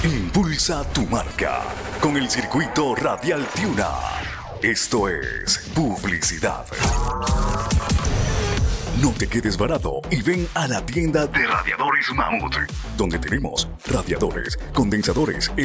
Impulsa tu marca con el circuito radial Tiuna. Esto es publicidad. No te quedes varado y ven a la tienda de Radiadores Mamut, donde tenemos radiadores, condensadores,